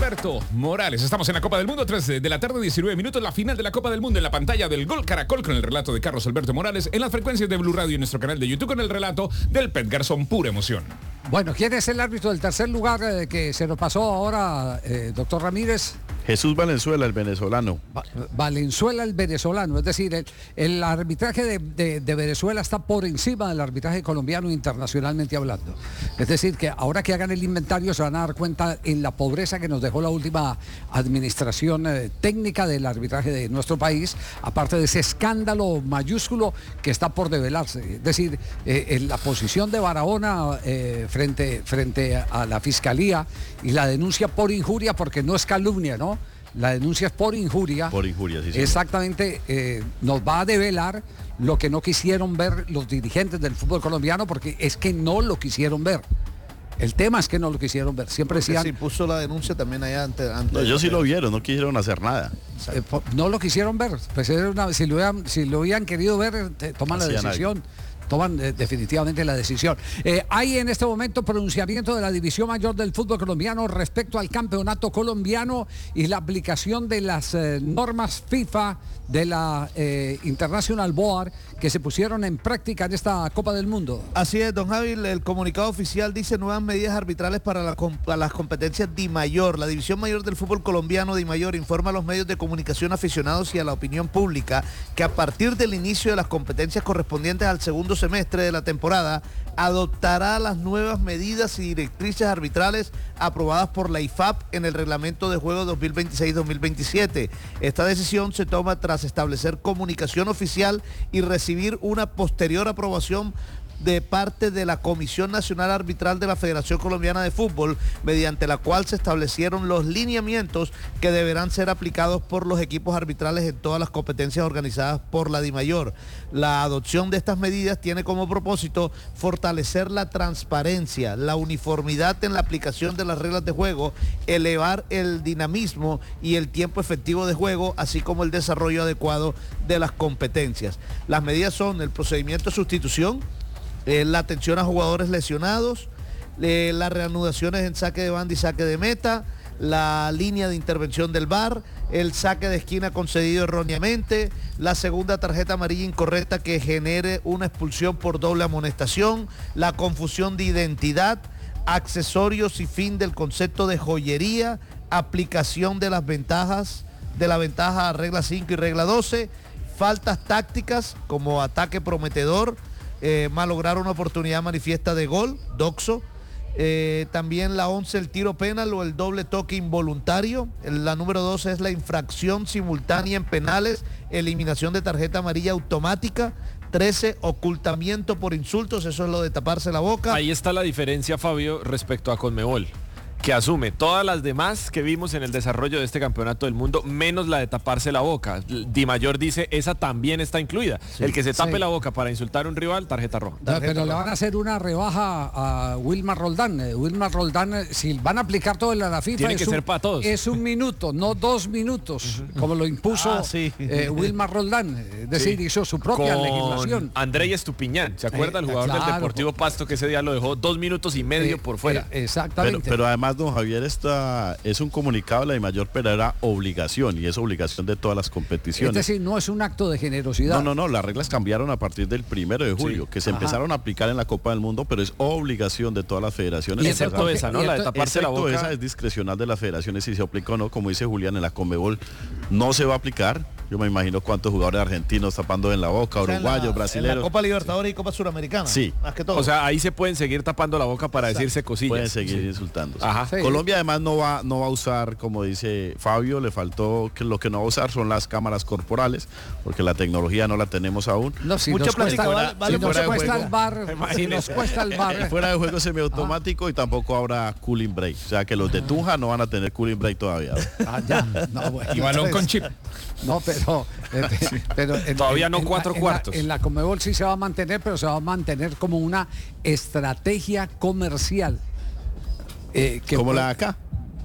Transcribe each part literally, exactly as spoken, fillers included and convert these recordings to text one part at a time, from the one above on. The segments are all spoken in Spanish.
Alberto Morales. Estamos en la Copa del Mundo, tres de la tarde, diecinueve minutos, la final de la Copa del Mundo en la pantalla del Gol Caracol con el relato de Carlos Alberto Morales, en las frecuencias de Blue Radio y en nuestro canal de YouTube con el relato del Pet Garzón, pura emoción. Bueno, ¿quién es el árbitro del tercer lugar eh, que se nos pasó ahora, eh, doctor Ramírez? Jesús Valenzuela, el venezolano. Va Valenzuela, el venezolano. Es decir, el, el arbitraje de, de, de Venezuela está por encima del arbitraje colombiano internacionalmente hablando. Es decir, que ahora que hagan el inventario se van a dar cuenta en la pobreza que nos dejó la última administración eh, técnica del arbitraje de nuestro país, aparte de ese escándalo mayúsculo que está por develarse. Es decir, eh, en la posición de Barahona eh, frente, frente a la Fiscalía y la denuncia por injuria, porque no es calumnia, ¿no? La denuncia es por injuria. Por injuria, sí, sí. Exactamente, eh, nos va a develar lo que no quisieron ver los dirigentes del fútbol colombiano, porque es que no lo quisieron ver. El tema es que no lo quisieron ver. Siempre porque decían... si puso la denuncia también allá antes. antes no, ellos sí lo vieron, no quisieron hacer nada. Eh, no lo quisieron ver. Pues era una, si, lo hubieran, si lo habían querido ver, te, toman la decisión. Algo. Toman eh, definitivamente la decisión. Eh, hay en este momento pronunciamiento de la División Mayor del Fútbol Colombiano respecto al campeonato colombiano y la aplicación de las eh, normas FIFA de la eh, International Board que se pusieron en práctica en esta Copa del Mundo. Así es, don Javi, el comunicado oficial dice nuevas medidas arbitrales para, la, para las competencias DIMAYOR. La División Mayor del Fútbol Colombiano, DIMAYOR, informa a los medios de comunicación aficionados y a la opinión pública que a partir del inicio de las competencias correspondientes al segundo semestre de la temporada, adoptará las nuevas medidas y directrices arbitrales aprobadas por la I F A B en el reglamento de juego dos mil veintiséis dos mil veintisiete. Esta decisión se toma tras establecer comunicación oficial y recibir una posterior aprobación de parte de la Comisión Nacional Arbitral de la Federación Colombiana de Fútbol, mediante la cual se establecieron los lineamientos que deberán ser aplicados por los equipos arbitrales en todas las competencias organizadas por la DIMAYOR. La adopción de estas medidas tiene como propósito fortalecer la transparencia, la uniformidad en la aplicación de las reglas de juego, elevar el dinamismo y el tiempo efectivo de juego, así como el desarrollo adecuado de las competencias. Las medidas son el procedimiento de sustitución, Eh, la atención a jugadores lesionados, eh, las reanudaciones en saque de banda y saque de meta, la línea de intervención del V A R, el saque de esquina concedido erróneamente, la segunda tarjeta amarilla incorrecta que genere una expulsión por doble amonestación, la confusión de identidad, accesorios y fin del concepto de joyería, aplicación de las ventajas, de la ventaja a regla cinco y regla doce, faltas tácticas como ataque prometedor, Eh, malograr una oportunidad manifiesta de gol, doxo, eh, también la once, el tiro penal o el doble toque involuntario, la número doce es la infracción simultánea en penales, eliminación de tarjeta amarilla automática, trece, ocultamiento por insultos, eso es lo de taparse la boca. Ahí está la diferencia, Fabio, respecto a Conmebol, que asume todas las demás que vimos en el desarrollo de este campeonato del mundo, menos la de taparse la boca. DIMAYOR dice, esa también está incluida. Sí, el que se tape sí. la boca para insultar a un rival, tarjeta roja. No, tarjeta pero roja. Le van a hacer una rebaja a Wilmar Roldán. Eh, Wilmar Roldán, eh, si van a aplicar todo en la FIFA, tiene que un, ser para todos. Es un minuto, no dos minutos, uh-huh. como lo impuso ah, sí. eh, Wilmar Roldán. Es decir, sí. hizo su propia Con legislación. André Estupiñán, ¿se acuerda? Eh, el jugador claro, del Deportivo Pasto, que ese día lo dejó dos minutos y medio eh, por fuera. Eh, exactamente. Pero, pero además, don Javier, está es un comunicado de la DIMAYOR, pero era obligación y es obligación de todas las competiciones. Es decir, no es un acto de generosidad. No, no, no, las reglas cambiaron a partir del primero de julio, sí. que se Ajá. empezaron a aplicar en la Copa del Mundo, pero es obligación de todas las federaciones. Y excepto esa, ¿no? La de taparse la boca. Esa es discrecional de las federaciones si se aplica o no, como dice Julián, en la Conmebol no se va a aplicar. Yo me imagino cuántos jugadores argentinos tapando en la boca, o sea, uruguayos, en la, brasileños. En la Copa Libertadores y Copa Suramericana. Sí. Más que todo. O sea, ahí se pueden seguir tapando la boca para Exacto. decirse cosillas. Pueden seguir sí. insultando. Ajá. Sí. Colombia además no va, no va a usar, como dice Fabio, le faltó que lo que no va a usar son las cámaras corporales, porque la tecnología no la tenemos aún. No, si Mucha nos cuesta, fuera, vale, si nos cuesta el bar, si nos cuesta el bar. Fuera de juego semiautomático ah. y tampoco habrá cooling break. O sea que los de Tunja no van a tener cooling break todavía. Ah, ya. No, bueno, y balón con chip. No, pero, eh, pero en, todavía en, no en cuatro la, cuartos. En la, en la Conmebol sí se va a mantener, pero se va a mantener como una estrategia comercial. Eh, que como puede, la de acá.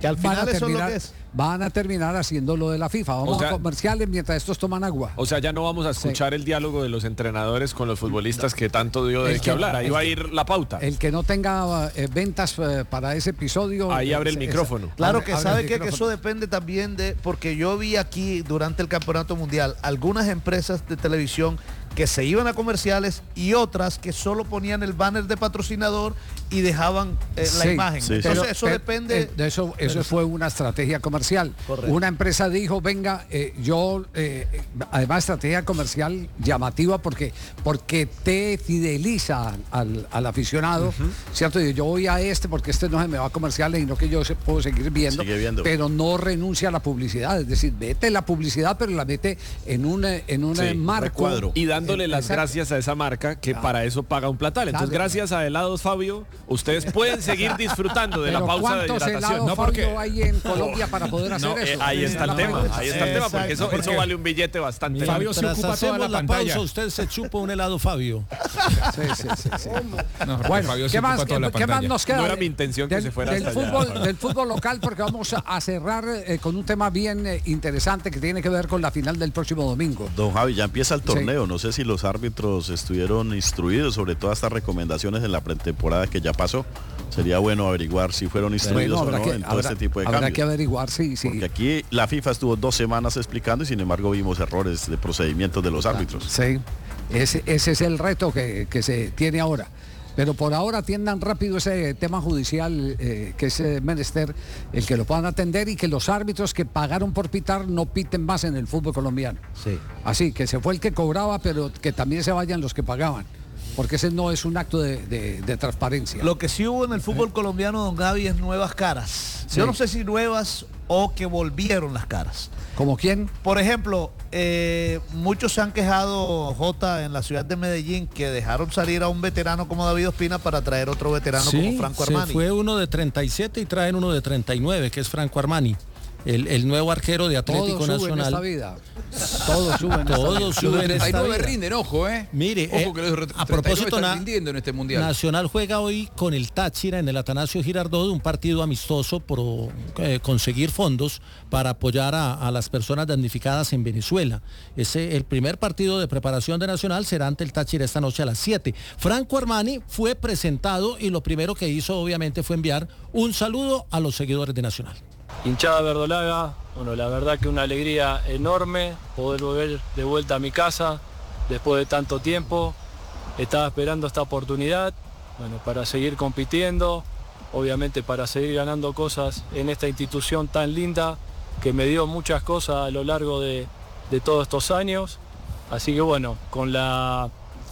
Que al van a final eso es lo terminar, que es. van a terminar haciendo lo de la FIFA. Vamos O sea- a comerciales mientras estos toman agua. O sea, ya no vamos a escuchar el diálogo de los entrenadores con los futbolistas que tanto dio de El qué que- hablar. Ahí el va a que- ir la pauta. El que no tenga eh, ventas eh, para ese episodio. Ahí abre el es- es- micrófono. Claro abre- que abre sabe el que, que micrófono. eso depende también de, porque yo vi aquí durante el Campeonato Mundial algunas empresas de televisión que se iban a comerciales y otras que solo ponían el banner de patrocinador y dejaban eh, la Sí, imagen. sí, sí. Entonces Pero- eso pero, depende. eh, de eso, eso fue una estrategia comercial. Correcto. Una empresa dijo, venga, eh, yo, eh, además estrategia comercial llamativa porque, porque te fideliza al, al aficionado, ¿cierto? Y yo voy a este porque este no se me va a comerciales y no que yo se, puedo seguir viendo, Sigue viendo. pero no renuncia a la publicidad. Es decir, mete la publicidad, pero la mete en un, eh, en un Sí, eh, marco. recuadro. Y dándole Eh, las exacto. gracias a esa marca que para eso paga un platal. Entonces, Claro. gracias a Helados Fabio, ustedes pueden seguir disfrutando de la Pero pausa de ¿cuántos hidratación. helados, No, porque- Fabio, hay en Colombia para poder hacer No, eso? Eh, ahí Esa está es el la tema, pregunta. ahí está el tema, porque eso, Exacto. eso vale un billete bastante. Fabio se Mientras ocupa toda hacemos la la pantalla. pausa, usted se chupa un helado, Fabio. Sí, sí, sí, sí. No, porque Bueno, Fabio se ¿qué ocupa más, toda la qué- qué más pantalla. nos queda? No era mi intención que del, se fuera del hasta allá, fútbol, Fabio. del fútbol local, porque vamos a, a cerrar eh, con un tema bien eh, interesante que tiene que ver con la final del próximo domingo. Don Javi, ya empieza el torneo. No sé si los árbitros estuvieron instruidos sobre todas estas recomendaciones en la pretemporada que ya pasó. Sería bueno averiguar si fueron instruidos Bueno, habrá o no que, en todo habrá- este tipo de habrá cambios. que averiguar, sí, sí. Porque aquí la FIFA estuvo dos semanas explicando y sin embargo vimos errores de procedimientos de los árbitros. Sí, ese, ese es el reto que, que se tiene ahora. Pero por ahora atiendan rápido ese tema judicial eh, que es eh, menester, el que lo puedan atender y que los árbitros que pagaron por pitar no piten más en el fútbol colombiano. Sí. Así, que se fue el que cobraba, pero que también se vayan los que pagaban. Porque ese no es un acto de, de- de transparencia. Lo que sí hubo en el fútbol colombiano, don Gaby, es nuevas caras. Sí. Yo no sé si nuevas o que volvieron las caras. ¿Como quién? Por ejemplo, eh, muchos se han quejado, Jota, en la ciudad de Medellín, que dejaron salir a un veterano como David Ospina para traer otro veterano como Sí, Franco se Armani. fue uno de treinta y siete y traen uno de treinta y nueve, que es Franco Armani, el, el nuevo arquero de Atlético Todos suben esta Nacional. vida. Todos suben esta vida. Todos Los suben de esta treinta y nueve vida. rinden, ojo, ¿eh? Mire, ojo eh, que los de a treinta y nueve propósito, están na- rindiendo en este mundial. Nacional juega hoy con el Táchira en el Atanasio Girardot, un partido amistoso por eh, conseguir fondos para apoyar a, a las personas damnificadas en Venezuela. Ese, el primer partido de preparación de Nacional será ante el Táchira esta noche a las siete. Franco Armani fue presentado y lo primero que hizo obviamente fue enviar un saludo a los seguidores de Nacional. Hinchada verdolaga, bueno, la verdad que una alegría enorme poder volver de vuelta a mi casa después de tanto tiempo. Estaba esperando esta oportunidad, bueno, para seguir compitiendo, obviamente para seguir ganando cosas en esta institución tan linda que me dio muchas cosas a lo largo de, de todos estos años. Así que bueno, con la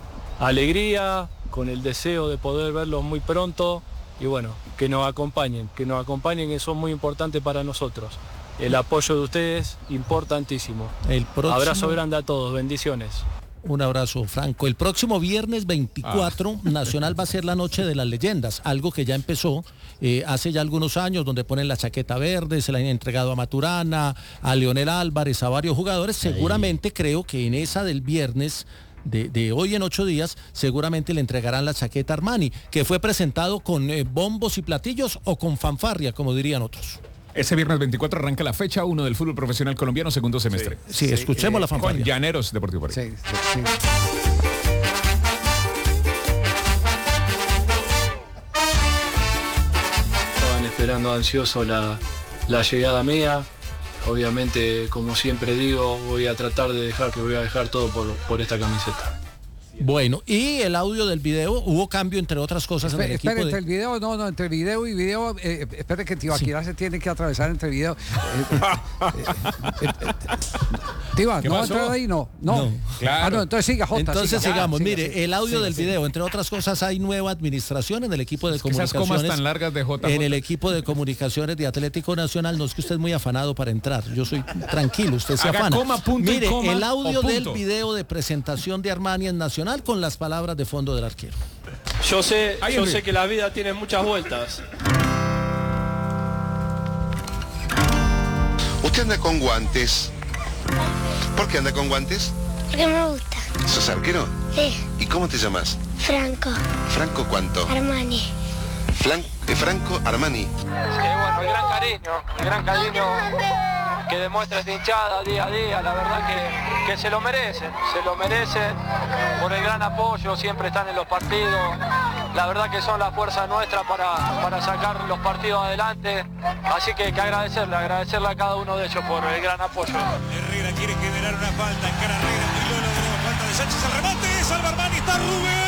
alegría, con el deseo de poder verlos muy pronto y bueno, que nos acompañen, que nos acompañen, eso es muy importante para nosotros. El apoyo de ustedes, importantísimo. El próximo- Abrazo grande a todos, bendiciones. Un abrazo, Franco. El próximo viernes veinticuatro, Nacional va a ser la noche de las leyendas, algo que ya empezó eh, hace ya algunos años, donde ponen la chaqueta verde, se la han entregado a Maturana, a Leonel Álvarez, a varios jugadores. Seguramente creo que en esa del viernes, de, de hoy en ocho días, seguramente le entregarán la chaqueta Armani, que fue presentado con eh, bombos y platillos o con fanfarria, como dirían otros. Ese viernes veinticuatro arranca la fecha uno del fútbol profesional colombiano, segundo semestre. Sí, escuchemos la Con fanfarria. Llaneros Deportivo Paris. Sí, sí, sí. Estaban esperando ansioso la, la llegada mía. Obviamente, como siempre digo, voy a tratar de dejar que voy a dejar todo por, por esta camiseta. Bueno, y el audio del video, hubo cambio entre otras cosas en el Espere, equipo espere, de... entre el video, no, no, entre video y video, eh, espere que Tibaquirá se tiene que atravesar entre video. Eh, eh, eh, eh, Tiba, ¿Qué no va a pasó? entrar ahí, no, no. No. Claro. Ah, no, entonces siga, Jota. Entonces siga. sigamos, Ah, siga, mire, siga. el audio Siga, del siga. video, entre otras cosas, hay nueva administración en el equipo de que esas comas comunicaciones. tan largas de J J. En el equipo de comunicaciones de Atlético Nacional, no es que usted es muy afanado para entrar, yo soy tranquilo, usted se Haga afana. coma, punto y Mire, coma, el audio o del punto. video de presentación de Armani en Nacional con las palabras de fondo del arquero. Yo sé, Ahí, yo Henry. sé que la vida tiene muchas vueltas. Usted anda con guantes. ¿Por qué anda con guantes? Porque me gusta. ¿Sos arquero? Sí, ¿Y cómo te llamas? Franco, ¿Franco cuánto? Armani. Flan- eh, Franco Armani. Eh, bueno, bueno, el gran cariño, el gran cariño que demuestra esta hinchada día a día, la verdad que, que se lo merecen, se lo merecen por el gran apoyo, siempre están en los partidos, la verdad que son la fuerza nuestra para, para sacar los partidos adelante, así que hay que agradecerle, agradecerle a cada uno de ellos por el gran apoyo. Herrera quiere generar una falta, encara Herrera, y luego tenemos falta de Sánchez, el remate, salva Armani, está Rubén.